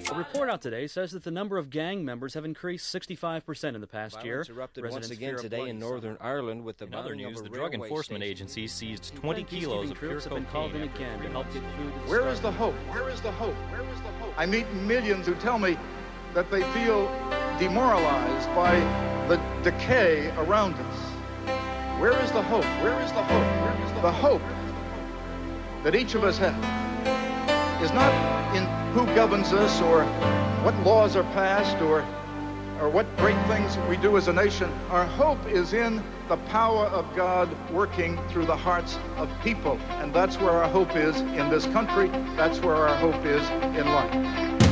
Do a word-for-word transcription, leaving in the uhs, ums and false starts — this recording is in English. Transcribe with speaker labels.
Speaker 1: A report out today says that the number of gang members have increased sixty-five percent in the past
Speaker 2: Violence
Speaker 1: year.
Speaker 2: erupted
Speaker 1: Residents
Speaker 2: once again
Speaker 1: fear a
Speaker 2: today
Speaker 1: bloody
Speaker 2: in Northern
Speaker 1: summer.
Speaker 2: Ireland with the
Speaker 3: In other
Speaker 2: bombing
Speaker 3: news,
Speaker 2: of a
Speaker 3: the Drug
Speaker 2: railway
Speaker 3: Enforcement
Speaker 2: station.
Speaker 3: Agency seized twenty
Speaker 1: Ten
Speaker 3: kilos
Speaker 1: peacekeeping
Speaker 3: of pure
Speaker 1: troops have been called
Speaker 3: cocaine
Speaker 1: in
Speaker 3: after
Speaker 1: again to
Speaker 3: three
Speaker 1: help
Speaker 3: months.
Speaker 1: get food to the
Speaker 4: Where is
Speaker 1: starving.
Speaker 4: the hope? Where is the hope? Where is the hope? I meet millions who tell me that they feel demoralized by the decay around us. Where is the hope? Where is the hope? Where is the, the hope that each of us has is not in who governs us or what laws are passed or or what great things we do as a nation. Our hope is in the power of God working through the hearts of people. And that's where our hope is in this country. That's where our hope is in life.